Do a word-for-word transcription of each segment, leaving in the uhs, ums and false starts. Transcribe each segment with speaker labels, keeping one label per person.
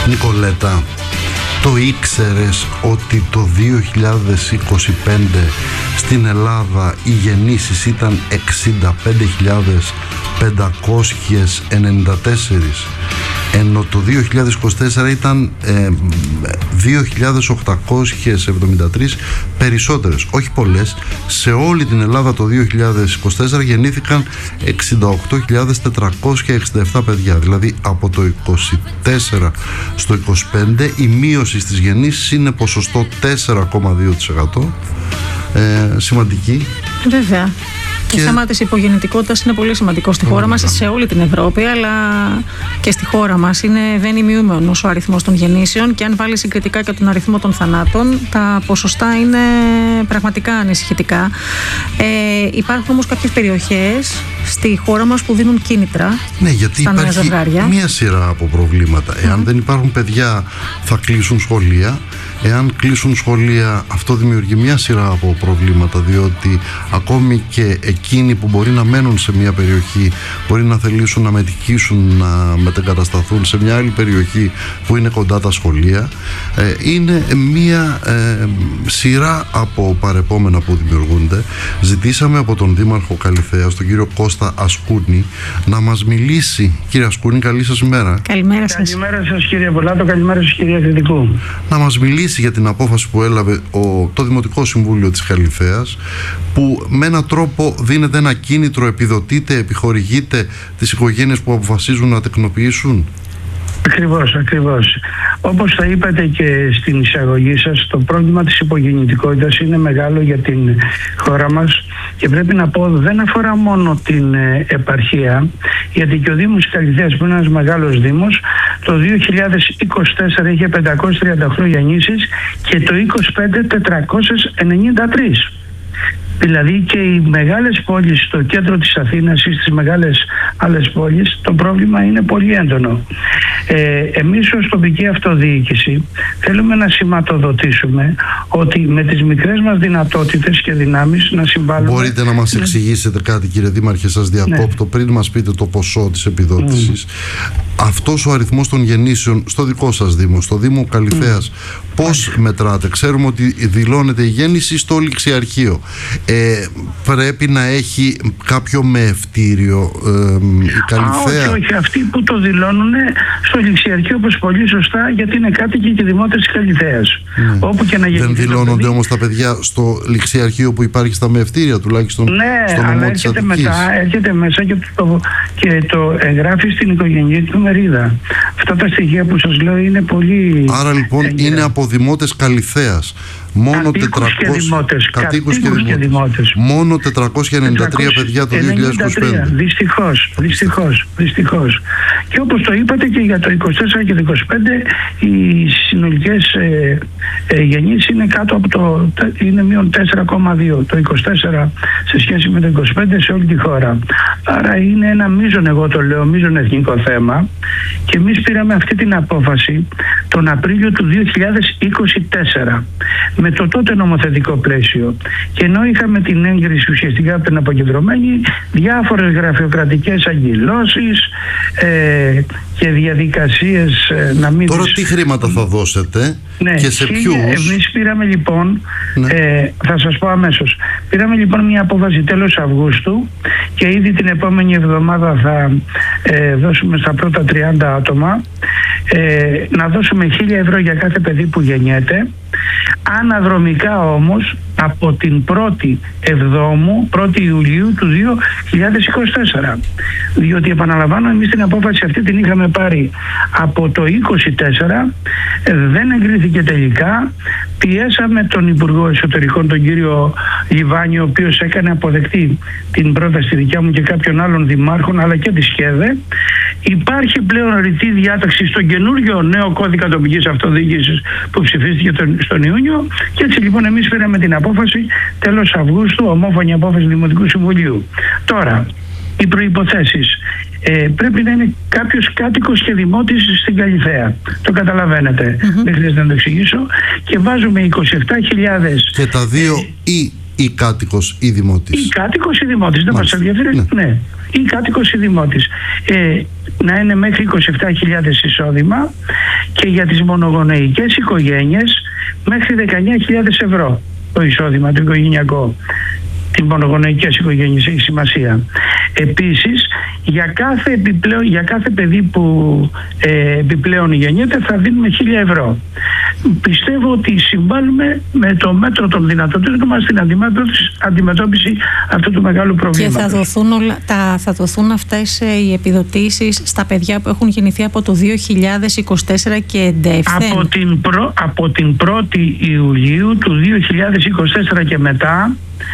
Speaker 1: Νικολέτα, το ήξερες ότι το δύο χιλιάδες είκοσι πέντε στην Ελλάδα οι γεννήσεις ήταν εξήντα πέντε χιλιάδες πεντακόσιες ενενήντα τέσσερα, ενώ το δύο χιλιάδες είκοσι τέσσερα ήταν ε, δύο χιλιάδες οκτακόσιες εβδομήντα τρεις περισσότερες, όχι πολλές. Σε όλη την Ελλάδα το δύο χιλιάδες είκοσι τέσσερα γεννήθηκαν εξήντα οκτώ χιλιάδες τετρακόσια εξήντα επτά παιδιά. Δηλαδή από το είκοσι τέσσερα στο είκοσι πέντε η μείωση στις γεννήσεις είναι ποσοστό τέσσερα κόμμα δύο τοις εκατό. Ε, σημαντική.
Speaker 2: Βέβαια. Και... Το θέμα της υπογεννητικότητας είναι πολύ σημαντικό στη χώρα μας, σε όλη την Ευρώπη, αλλά και στη χώρα μας. Είναι βαίνει μειούμενος ο αριθμός των γεννήσεων και αν βάλει συγκριτικά και τον αριθμό των θανάτων, τα ποσοστά είναι πραγματικά ανησυχητικά. Ε, υπάρχουν όμως κάποιες περιοχές στη χώρα μας που δίνουν κίνητρα.
Speaker 1: Ναι, γιατί
Speaker 2: στα
Speaker 1: υπάρχει
Speaker 2: ζευγάρια.
Speaker 1: Μία σειρά από προβλήματα. Εάν mm. δεν υπάρχουν παιδιά, θα κλείσουν σχολεία. Εάν κλείσουν σχολεία, αυτό δημιουργεί μια σειρά από προβλήματα, διότι ακόμη και εκείνοι που μπορεί να μένουν σε μια περιοχή μπορεί να θελήσουν να μετικήσουν, να μετεγκατασταθούν σε μια άλλη περιοχή που είναι κοντά τα σχολεία. Ε, είναι μια ε, σειρά από παρεπόμενα που δημιουργούνται. Ζητήσαμε από τον Δήμαρχο Καλιθέας, τον κύριο Κώστα Ασκούνη, να μας μιλήσει. Κύριε Ασκούνη, καλή σας ημέρα.
Speaker 2: Καλημέρα σας.
Speaker 3: Καλημέρα σας κύριε Πολάτο, καλημέρα σας κυρία Κρητικού.
Speaker 1: Να μας μιλήσει για την απόφαση που έλαβε ο, το Δημοτικό Συμβούλιο της Καλιθέας, που με έναν τρόπο δίνεται ένα κίνητρο, επιδοτείται, επιχορηγείται τις οικογένειες που αποφασίζουν να τεκνοποιήσουν.
Speaker 3: Ακριβώς, ακριβώς. Όπως θα είπατε και στην εισαγωγή σας, το πρόβλημα της υπογεννητικότητας είναι μεγάλο για την χώρα μας και πρέπει να πω δεν αφορά μόνο την επαρχία, γιατί και ο Δήμος Καλιθέας, που είναι ένας μεγάλος δήμος, το δύο χιλιάδες είκοσι τέσσερα είχε πεντακόσιες τριάντα οκτώ γεννήσεις και το είκοσι πέντε τετρακόσιες ενενήντα τρία. Δηλαδή και οι μεγάλες πόλεις στο κέντρο της Αθήνας ή στις μεγάλες άλλες πόλεις το πρόβλημα είναι πολύ έντονο. Ε, εμείς ως τοπική αυτοδιοίκηση θέλουμε να σηματοδοτήσουμε ότι με τις μικρές μας δυνατότητες και δυνάμεις να συμβάλλουμε.
Speaker 1: Μπορείτε να μας εξηγήσετε κάτι, κύριε Δήμαρχε, σας διακόπτω, ναι, πριν μας πείτε το ποσό της επιδότησης. Mm. Αυτός ο αριθμός των γεννήσεων στο δικό σας Δήμο, στο Δήμο Καλιθέας, mm. πώς mm. μετράτε? Ξέρουμε ότι δηλώνεται η γέννηση στο ληξιαρχείο. Ε, πρέπει να έχει κάποιο μεευτήριο ε, η Καλιθέα?
Speaker 3: Α, όχι, όχι. Αυτοί που το δηλώνουν στο ληξιαρχείο, όπως πολύ σωστά, γιατί είναι κάτοικοι και δημότες της Καλιθέας. Ναι. Όπου και να
Speaker 1: δεν δηλώνονται παιδί... όμως τα παιδιά στο ληξιαρχείο που υπάρχει στα μεευτήρια, τουλάχιστον
Speaker 3: ναι,
Speaker 1: στο νομό
Speaker 3: αλλά
Speaker 1: της
Speaker 3: έρχεται
Speaker 1: Αττικής.
Speaker 3: μετά, έρχεται μέσα και το, και το εγγράφει στην οικογενειακή του μερίδα. Αυτά τα στοιχεία που σας λέω είναι πολύ...
Speaker 1: Άρα λοιπόν έγκυρα. Είναι από δημότες Καλιθέας. Μόνο
Speaker 3: κατοίκους και δημότες.
Speaker 1: Κατοίκους και δημότες. δημότες. Μόνο τετρακόσια ενενήντα τρία παιδιά το δύο χιλιάδες είκοσι πέντε.
Speaker 3: Δυστυχώς, δυστυχώς, δυστυχώς. Και όπως το είπατε και για το είκοσι τέσσερα και το είκοσι πέντε οι συνολικές ε, ε, γεννήσεις είναι κάτω από το, είναι μείον τέσσερα κόμμα δύο το είκοσι τέσσερα σε σχέση με το είκοσι πέντε σε όλη τη χώρα. Άρα είναι ένα μείζον, εγώ το λέω, μείζον εθνικό θέμα και εμείς πήραμε αυτή την απόφαση τον Απρίλιο του δύο χιλιάδες είκοσι τέσσερα με το τότε νομοθετικό πλαίσιο. Και ενώ είχαμε την έγκριση ουσιαστικά από την αποκεντρωμένη, διάφορες γραφειοκρατικές αγκυλώσεις ε, και διαδικασίες ε, να μην...
Speaker 1: Τώρα τι χρήματα θα δώσετε, ναι, και σε ποιους?
Speaker 3: Εμείς πήραμε λοιπόν, ναι. ε, θα σας πω αμέσως, πήραμε λοιπόν μια απόφαση τέλος Αυγούστου και ήδη την επόμενη εβδομάδα θα ε, δώσουμε στα πρώτα τριάντα άτομα ε, να δώσουμε χίλια ευρώ για κάθε παιδί που γεννιέται. Αναδρομικά όμως από την πρώτη Εβδόμου, πρώτη Ιουλίου του δύο χιλιάδες είκοσι τέσσερα. Διότι επαναλαμβάνω, εμείς την απόφαση αυτή την είχαμε πάρει από το είκοσι τέσσερα, δεν εγκρίθηκε τελικά. Πιέσαμε τον Υπουργό Εσωτερικών, τον κύριο Λιβάνη, ο οποίος έκανε αποδεκτή την πρόταση δικιά μου και κάποιων άλλων δημάρχων, αλλά και τη ΣΚΕΔΕ. Υπάρχει πλέον ρητή διάταξη στον καινούριο νέο κώδικα τοπικής αυτοδιοίκησης που ψηφίστηκε τον, στον Ιούνιο και έτσι λοιπόν εμείς πήραμε την απόφαση τέλος Αυγούστου, ομόφωνη απόφαση Δημοτικού Συμβουλίου. Τώρα, οι προϋποθέσεις ε, πρέπει να είναι κάποιος κάτοικος και δημότης στην Καλιθέα. Το καταλαβαίνετε, mm-hmm. δεν χρειάζεται να το εξηγήσω. Και βάζουμε είκοσι επτά χιλιάδες.
Speaker 1: Και τα δύο ή ή κάτοικος ή δημότης.
Speaker 3: Ή κάτοικος ή δημότης, δεν μας ενδιαφέρει. Ναι. ναι. ή κάτοικος ή δημότης. Ε, να είναι μέχρι είκοσι επτά χιλιάδες εισόδημα και για τις μονογονεϊκές οικογένειες μέχρι δεκαεννιά χιλιάδες ευρώ το εισόδημα, το οικογενειακό. Οι μονογονεϊκές οικογένειες έχει σημασία. Επίσης, για κάθε, επιπλέον, για κάθε παιδί που ε, επιπλέον γεννιέται θα δίνουμε χίλια ευρώ. Πιστεύω ότι συμβάλλουμε με το μέτρο των δυνατοτήτων μας στην αντιμετώπιση, αντιμετώπιση αυτού του μεγάλου προβλήματος.
Speaker 2: Και θα δοθούν, όλα, τα, θα δοθούν αυτές οι επιδοτήσεις στα παιδιά που έχουν γεννηθεί από το δύο χιλιάδες είκοσι τέσσερα και εντεύθεν.
Speaker 3: Από την, προ, από την πρώτη Ιουλίου του δύο χιλιάδες είκοσι τέσσερα και μετά,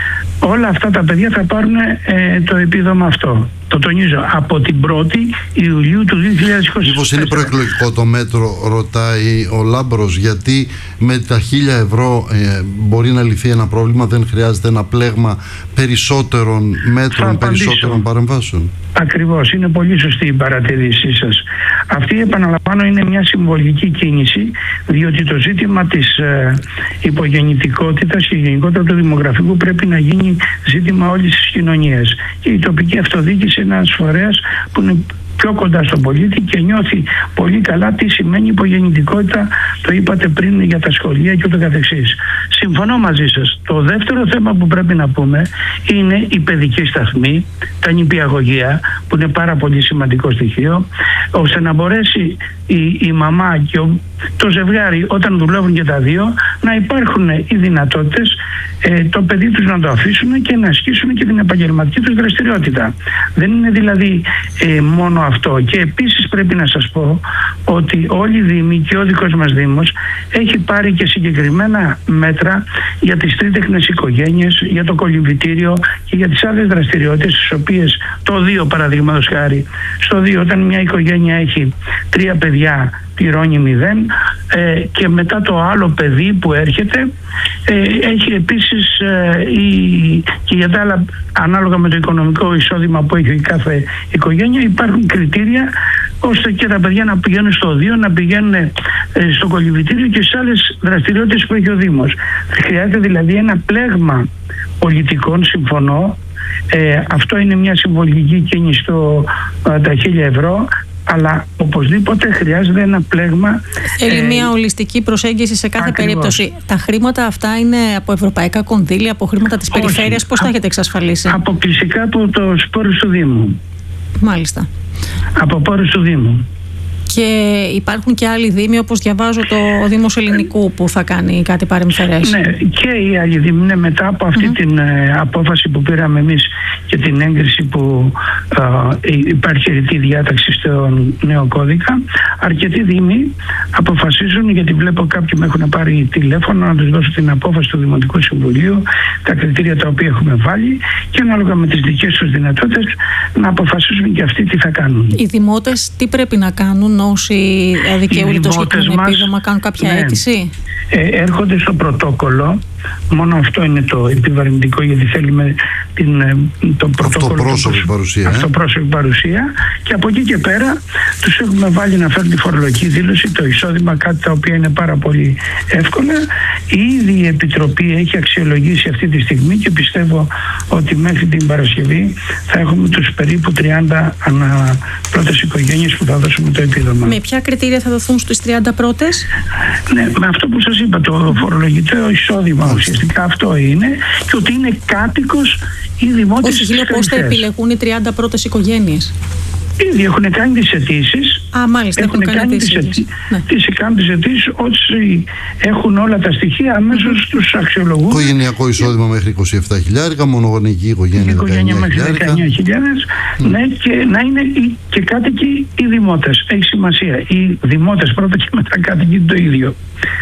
Speaker 3: όλα αυτά τα παιδιά θα πάρουν ε, το επίδομα αυτό. Το τονίζω, από την πρώτη Ιουλίου του δύο χιλιάδες είκοσι τέσσερα.
Speaker 1: Μήπως είναι προεκλογικό το μέτρο, ρωτάει ο Λάμπρος, γιατί με τα χίλια ευρώ ε, μπορεί να λυθεί ένα πρόβλημα, δεν χρειάζεται ένα πλέγμα περισσότερων μέτρων, περισσότερων παρεμβάσεων.
Speaker 3: Ακριβώς, είναι πολύ σωστή η παρατηρήσή σας. Αυτή, επαναλαμβάνω, είναι μια συμβολική κίνηση, διότι το ζήτημα της ε, υπογεννητικότητας και γενικότερα του δημογραφικού πρέπει να γίνει ζήτημα όλης της κοινωνίας. Και η τοπική αυτοδιοίκηση είναι ένας φορέας που είναι πιο κοντά στον πολίτη και νιώθει πολύ καλά τι σημαίνει υπογεννητικότητα, το είπατε πριν για τα σχολεία και ούτω καθεξής. Συμφωνώ μαζί σας. Το δεύτερο θέμα που πρέπει να πούμε είναι η παιδική σταθμή, τα νηπιαγωγεία, που είναι πάρα πολύ σημαντικό στοιχείο, ώστε να μπορέσει η, η μαμά και ο, το ζευγάρι, όταν δουλεύουν και τα δύο, να υπάρχουν οι δυνατότητες ε, το παιδί τους να το αφήσουν και να ασκήσουν και την επαγγελματική τους δραστηριότητα. Δεν είναι δηλαδή ε, μόνο αυτό. Και επίσης πρέπει να σας πω ότι όλοι οι Δήμοι και ο δικός μας Δήμος έχει πάρει και συγκεκριμένα μέτρα για τις τρίτεχνες οικογένειες, για το κολυμβητήριο και για τις άλλες δραστηριότητες, τις οποίες το δύο, παραδείγματος χάρη, στο δύο όταν μια οικογένεια έχει τρία παιδιά πληρώνει μηδέν ε, και μετά το άλλο παιδί που έρχεται ε, έχει επίσης ε, η, και για τα άλλα, ανάλογα με το οικονομικό εισόδημα που έχει η κάθε οικογένεια, υπάρχουν κριτήρια ώστε και τα παιδιά να πηγαίνουν στο δύο, να πηγαίνουν ε, στο κολυμβητήριο και σε άλλες δραστηριότητες που έχει ο Δήμος. Χρειάζεται δηλαδή ένα πλέγμα πολιτικών, συμφωνώ. Ε, αυτό είναι μια συμβολική κίνηση στο ε, τα χίλια ευρώ, αλλά οπωσδήποτε χρειάζεται ένα πλέγμα.
Speaker 2: Θέλει ε, μια ολιστική προσέγγιση σε κάθε ακριβώς. περίπτωση. Τα χρήματα αυτά είναι από ευρωπαϊκά κονδύλια, από χρήματα της Όχι. περιφέρειας, πώς τα έχετε εξασφαλίσει?
Speaker 3: Αποκλειστικά από το πόρους του Δήμου.
Speaker 2: Μάλιστα.
Speaker 3: Από πόρους του Δήμου.
Speaker 2: Και υπάρχουν και άλλοι δήμοι, όπως διαβάζω το Δήμος Ελληνικού, που θα κάνει κάτι παρεμφερές.
Speaker 3: Ναι, και οι άλλοι δήμοι, ναι, μετά από αυτή mm-hmm. την ε, απόφαση που πήραμε εμείς και την έγκριση που ε, υπάρχει ρητή διάταξη στον νέο κώδικα, αρκετοί δήμοι αποφασίζουν, γιατί βλέπω κάποιοι με έχουν πάρει τηλέφωνο να τους δώσω την απόφαση του Δημοτικού Συμβουλίου, τα κριτήρια τα οποία έχουμε βάλει και ανάλογα με τις δικές τους δυνατότητες να αποφασίσουν και αυτοί τι θα κάνουν.
Speaker 2: Οι δημότες τι πρέπει να κάνουν? Όσοι δικαιούνται το συγκεκριμένο επίδομα, κάνουν κάποια ναι, αίτηση?
Speaker 3: Ε, έρχονται στο πρωτόκολλο. Μόνο αυτό είναι το επιβαρυντικό, γιατί θέλουμε την, το πρωτόκολλο.
Speaker 1: Αυτοπρόσωπη παρουσία.
Speaker 3: Αυτοπρόσωπη παρουσία. Και από εκεί και πέρα τους έχουμε βάλει να φέρουν τη φορολογική δήλωση, το εισόδημα, κάτι τα οποία είναι πάρα πολύ εύκολα. Ήδη η Επιτροπή έχει αξιολογήσει αυτή τη στιγμή και πιστεύω ότι μέχρι την Παρασκευή θα έχουμε τους περίπου τριάντα ανά πρώτες οικογένειες που θα δώσουμε το επίδομα.
Speaker 2: Με ποια κριτήρια θα δοθούν στις τριάντα πρώτες?
Speaker 3: Ναι, με αυτό που σας είπα, το φορολογητέο εισόδημα. Ουσιαστικά αυτό είναι, και ότι είναι κάτοικος ή δημότης.
Speaker 2: Όχι, πώς θα επιλεγούν οι τριάντα πρώτες οικογένειες?
Speaker 3: Ήδη έχουν κάνει τις αιτήσεις.
Speaker 2: Α, μάλιστα, έχουν, έχουν κάνει τις αιτήσεις. Ναι.
Speaker 3: Τις κάνουν τις αιτήσεις, όσοι έχουν όλα τα στοιχεία αμέσως mm-hmm. τους αξιολογούν.
Speaker 1: Οικογενειακό εισόδημα μέχρι είκοσι επτά χιλιάρικα, μονογονεϊκή οικογένεια
Speaker 3: δεκαεννιά χιλιάδες. Ναι, και να είναι και κάτοικοι ή δημότες. Έχει σημασία. Οι δημότες πρώτα και μετά κάτοικοι το ίδιο.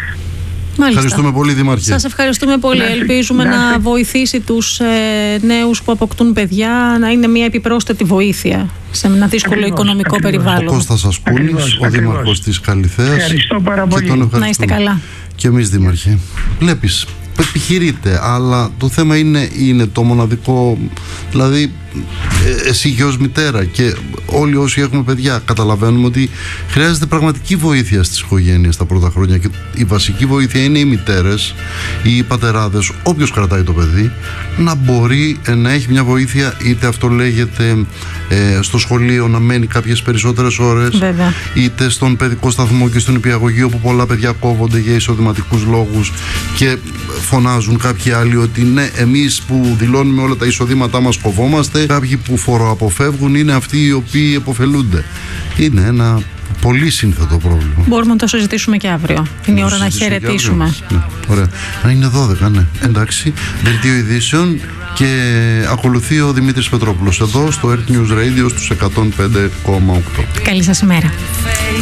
Speaker 2: Μάλιστα.
Speaker 1: Ευχαριστούμε πολύ, Δήμαρχε.
Speaker 2: Σας ευχαριστούμε πολύ. Να, Ελπίζουμε να, να βοηθήσει τους ε, νέους που αποκτούν παιδιά, να είναι μια επιπρόσθετη βοήθεια σε ένα δύσκολο ακριβώς, οικονομικό ακριβώς. περιβάλλον.
Speaker 1: Ο Κώστας Ασκούνης, ο Δήμαρχος της Καλιθέας.
Speaker 3: Ευχαριστώ πάρα πολύ.
Speaker 2: Να είστε καλά.
Speaker 1: Και εμείς, Δήμαρχε. Βλέπεις, επιχειρείται, αλλά το θέμα είναι, είναι το μοναδικό, δηλαδή εσύ και ως μητέρα και όλοι όσοι έχουμε παιδιά καταλαβαίνουμε ότι χρειάζεται πραγματική βοήθεια στις οικογένειες τα πρώτα χρόνια και η βασική βοήθεια είναι οι μητέρες ή οι πατεράδες, όποιος κρατάει το παιδί, να μπορεί να έχει μια βοήθεια, είτε αυτό λέγεται ε, στο σχολείο να μένει κάποιες περισσότερες ώρες, βέβαια, είτε στον παιδικό σταθμό και στον νηπιαγωγείο που πολλά παιδιά κόβονται για εισοδηματικούς λόγους και φωνάζουν κάποιοι άλλοι ότι ναι, εμείς που δηλώνουμε όλα τα εισοδήματά μας κοβόμαστε, κάποιοι που φοροαποφεύγουν είναι αυτοί οι οποίοι επωφελούνται. Είναι ένα πολύ σύνθετο πρόβλημα.
Speaker 2: Μπορούμε να το συζητήσουμε και αύριο. Είναι η ώρα να χαιρετήσουμε.
Speaker 1: Ναι, ωραία. Αν είναι δώδεκα, ναι. Εντάξει. Δελτίο ειδήσεων και ακολουθεί ο Δημήτρης Πετρόπουλος εδώ στο Earth News Radio στους εκατόν πέντε κόμμα οκτώ.
Speaker 2: Καλή σας ημέρα.